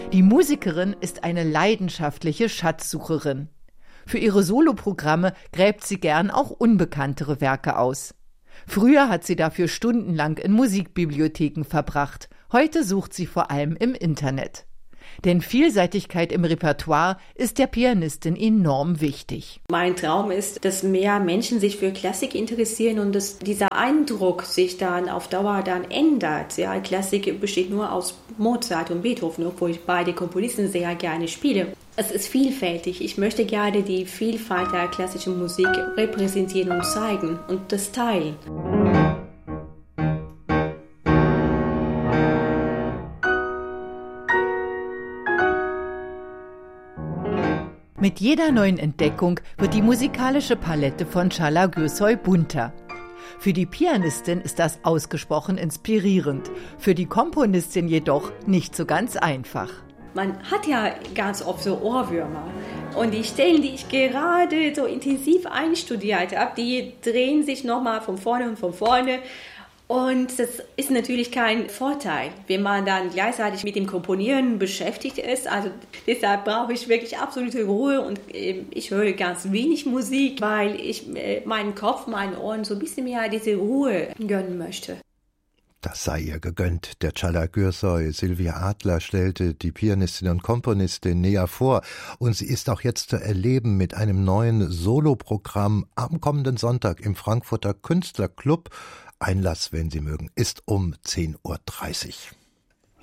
Die Musikerin ist eine leidenschaftliche Schatzsucherin. Für ihre Soloprogramme gräbt sie gern auch unbekanntere Werke aus. Früher hat sie dafür stundenlang in Musikbibliotheken verbracht. Heute sucht sie vor allem im Internet. Denn Vielseitigkeit im Repertoire ist der Pianistin enorm wichtig. Mein Traum ist, dass mehr Menschen sich für Klassik interessieren und dass dieser Eindruck sich dann auf Dauer dann ändert. Ja, Klassik besteht nur aus Mozart und Beethoven, obwohl ich beide Komponisten sehr gerne spiele. Es ist vielfältig. Ich möchte gerne die Vielfalt der klassischen Musik repräsentieren und zeigen und das teilen. Mit jeder neuen Entdeckung wird die musikalische Palette von Çağla Gürsoy bunter. Für die Pianistin ist das ausgesprochen inspirierend, für die Komponistin jedoch nicht so ganz einfach. Man hat ja ganz oft so Ohrwürmer und die Stellen, die ich gerade so intensiv einstudiert habe, die drehen sich nochmal von vorne und von vorne. Und das ist natürlich kein Vorteil, wenn man dann gleichzeitig mit dem Komponieren beschäftigt ist. Also deshalb brauche ich wirklich absolute Ruhe und ich höre ganz wenig Musik, weil ich meinen Kopf, meinen Ohren so ein bisschen mehr diese Ruhe gönnen möchte. Das sei ihr gegönnt. Der Çağla Gürsoy, Sylvia Adler, stellte die Pianistin und Komponistin näher vor. Und sie ist auch jetzt zu erleben mit einem neuen Soloprogramm am kommenden Sonntag im Frankfurter Künstlerclub. Einlass, wenn Sie mögen, ist um 10:30 Uhr.